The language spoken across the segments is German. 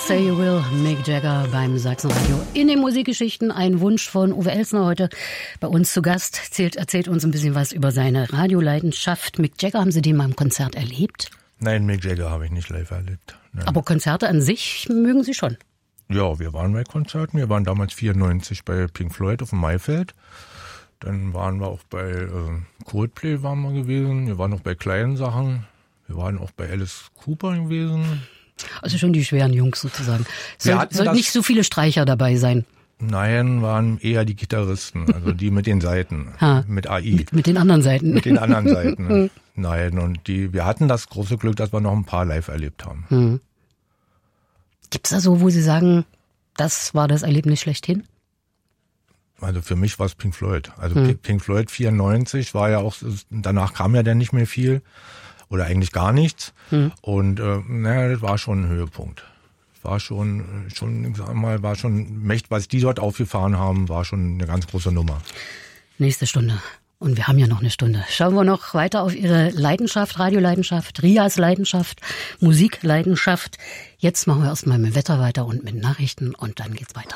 Say You Will, Mick Jagger beim Sachsenradio. In den Musikgeschichten ein Wunsch von Uwe Elsner heute bei uns zu Gast. Erzählt uns ein bisschen was über seine Radioleidenschaft. Mick Jagger, haben Sie den mal im Konzert erlebt? Nein, Mick Jagger habe ich nicht live erlebt. Nein. Aber Konzerte an sich mögen Sie schon? Ja, wir waren bei Konzerten. Wir waren damals 94 bei Pink Floyd auf dem Maifeld. Dann waren wir auch bei Coldplay waren wir gewesen. Wir waren auch bei kleinen Sachen. Wir waren auch bei Alice Cooper gewesen. Also schon die schweren Jungs sozusagen. Sollten nicht so viele Streicher dabei sein. Nein, waren eher die Gitarristen, also die mit den Saiten, mit AI. Mit den anderen Seiten. Mit den anderen Seiten. Nein, und wir hatten das große Glück, dass wir noch ein paar live erlebt haben. Gibt's da so, wo Sie sagen, das war das Erlebnis schlechthin? Also für mich war es Pink Floyd. Also Pink Floyd 94 war ja auch, danach kam ja dann nicht mehr viel. Oder eigentlich gar nichts. Und das war schon ein Höhepunkt. War schon, ich sag mal, war schon mächtig, was die dort aufgefahren haben, war schon eine ganz große Nummer. Nächste Stunde. Und wir haben ja noch eine Stunde. Schauen wir noch weiter auf Ihre Leidenschaft, Radioleidenschaft, Rias Leidenschaft, Musikleidenschaft. Jetzt machen wir erstmal mit Wetter weiter und mit Nachrichten und dann geht's weiter.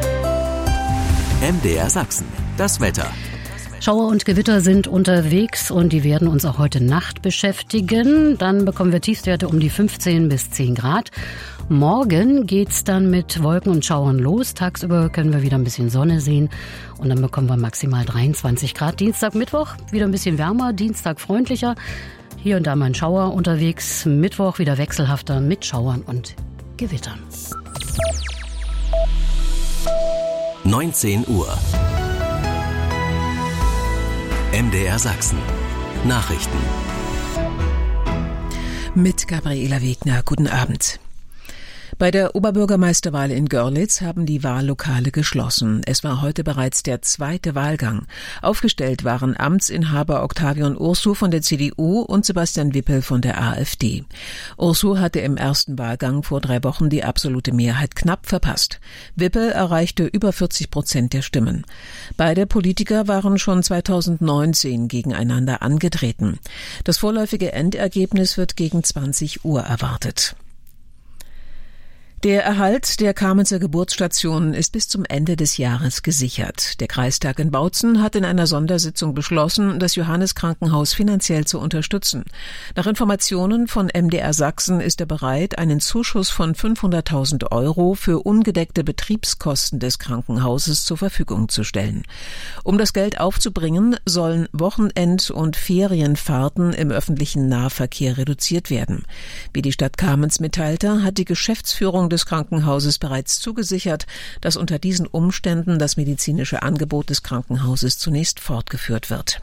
MDR Sachsen, das Wetter. Schauer und Gewitter sind unterwegs und die werden uns auch heute Nacht beschäftigen. Dann bekommen wir Tiefstwerte um die 15 bis 10 Grad. Morgen geht's dann mit Wolken und Schauern los. Tagsüber können wir wieder ein bisschen Sonne sehen und dann bekommen wir maximal 23 Grad. Dienstag, Mittwoch wieder ein bisschen wärmer, Dienstag freundlicher. Hier und da mal ein Schauer unterwegs. Mittwoch wieder wechselhafter mit Schauern und Gewittern. 19 Uhr. MDR Sachsen. Nachrichten. Mit Gabriela Wegner. Guten Abend. Bei der Oberbürgermeisterwahl in Görlitz haben die Wahllokale geschlossen. Es war heute bereits der zweite Wahlgang. Aufgestellt waren Amtsinhaber Octavian Ursu von der CDU und Sebastian Wippel von der AfD. Ursu hatte im ersten Wahlgang vor 3 Wochen die absolute Mehrheit knapp verpasst. Wippel erreichte über 40% der Stimmen. Beide Politiker waren schon 2019 gegeneinander angetreten. Das vorläufige Endergebnis wird gegen 20 Uhr erwartet. Der Erhalt der Kamenzer Geburtsstationen ist bis zum Ende des Jahres gesichert. Der Kreistag in Bautzen hat in einer Sondersitzung beschlossen, das Johannes-Krankenhaus finanziell zu unterstützen. Nach Informationen von MDR Sachsen ist er bereit, einen Zuschuss von 500.000 € für ungedeckte Betriebskosten des Krankenhauses zur Verfügung zu stellen. Um das Geld aufzubringen, sollen Wochenend- und Ferienfahrten im öffentlichen Nahverkehr reduziert werden. Wie die Stadt Kamenz mitteilte, hat die Geschäftsführung des Krankenhauses bereits zugesichert, dass unter diesen Umständen das medizinische Angebot des Krankenhauses zunächst fortgeführt wird.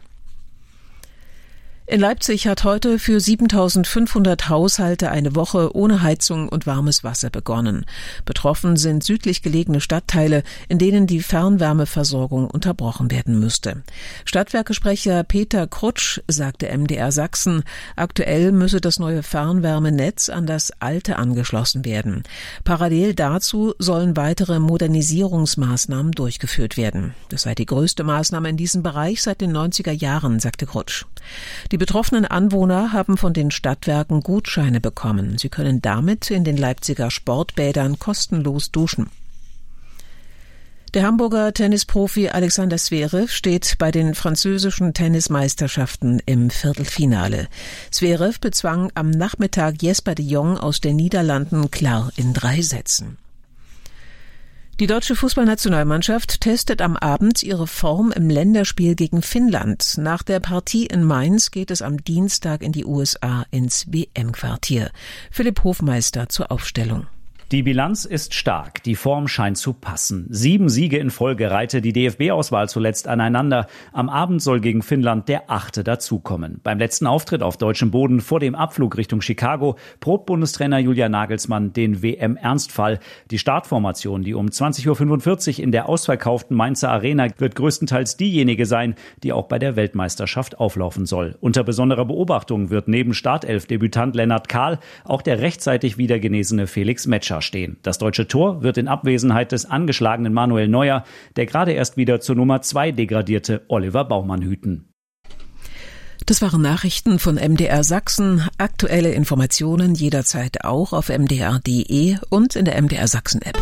In Leipzig hat heute für 7.500 Haushalte eine Woche ohne Heizung und warmes Wasser begonnen. Betroffen sind südlich gelegene Stadtteile, in denen die Fernwärmeversorgung unterbrochen werden müsste. Stadtwerkesprecher Peter Krutsch sagte MDR Sachsen, aktuell müsse das neue Fernwärmenetz an das alte angeschlossen werden. Parallel dazu sollen weitere Modernisierungsmaßnahmen durchgeführt werden. Das sei die größte Maßnahme in diesem Bereich seit den 90er Jahren, sagte Krutsch. Die betroffenen Anwohner haben von den Stadtwerken Gutscheine bekommen. Sie können damit in den Leipziger Sportbädern kostenlos duschen. Der Hamburger Tennisprofi Alexander Zverev steht bei den französischen Tennismeisterschaften im Viertelfinale. Zverev bezwang am Nachmittag Jesper de Jong aus den Niederlanden klar in 3 Sätzen. Die deutsche Fußballnationalmannschaft testet am Abend ihre Form im Länderspiel gegen Finnland. Nach der Partie in Mainz geht es am Dienstag in die USA ins WM-Quartier. Philipp Hofmeister zur Aufstellung. Die Bilanz ist stark, die Form scheint zu passen. 7 Siege in Folge reihte die DFB-Auswahl zuletzt aneinander. Am Abend soll gegen Finnland der 8. dazukommen. Beim letzten Auftritt auf deutschem Boden vor dem Abflug Richtung Chicago probt Bundestrainer Julian Nagelsmann den WM-Ernstfall. Die Startformation, die um 20.45 Uhr in der ausverkauften Mainzer Arena, wird größtenteils diejenige sein, die auch bei der Weltmeisterschaft auflaufen soll. Unter besonderer Beobachtung wird neben Startelf-Debütant Lennart Kahl auch der rechtzeitig wieder genesene Felix Metscher stehen. Das deutsche Tor wird in Abwesenheit des angeschlagenen Manuel Neuer, der gerade erst wieder zur Nummer 2 degradierte Oliver Baumann hüten. Das waren Nachrichten von MDR Sachsen. Aktuelle Informationen jederzeit auch auf mdr.de und in der MDR Sachsen App.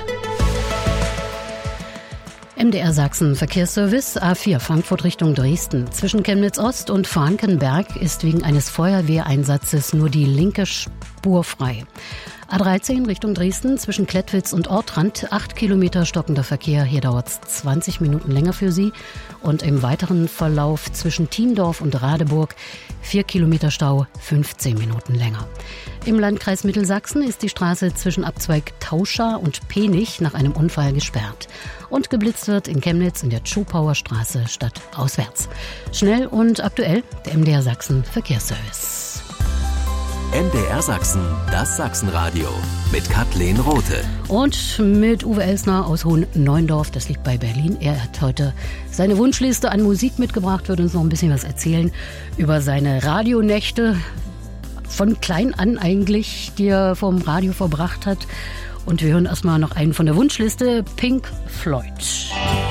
MDR Sachsen Verkehrsservice A4 Frankfurt Richtung Dresden. Zwischen Chemnitz Ost und Frankenberg ist wegen eines Feuerwehreinsatzes nur die linke Spur frei. A13 Richtung Dresden zwischen Klettwitz und Ortrand 8 Kilometer stockender Verkehr. Hier dauert es 20 Minuten länger für Sie. Und im weiteren Verlauf zwischen Thiendorf und Radeburg 4 Kilometer Stau, 15 Minuten länger. Im Landkreis Mittelsachsen ist die Straße zwischen Abzweig Tauscha und Penich nach einem Unfall gesperrt. Und geblitzt wird in Chemnitz in der Tschupauer Straße stadtauswärts. Schnell und aktuell der MDR Sachsen Verkehrsservice. MDR Sachsen, das Sachsenradio mit Kathleen Rothe. Und mit Uwe Elsner aus Hohen-Neuendorf, das liegt bei Berlin. Er hat heute seine Wunschliste an Musik mitgebracht, wird uns noch ein bisschen was erzählen über seine Radionächte, von klein an eigentlich, die er vom Radio verbracht hat. Und wir hören erstmal noch einen von der Wunschliste, Pink Floyd.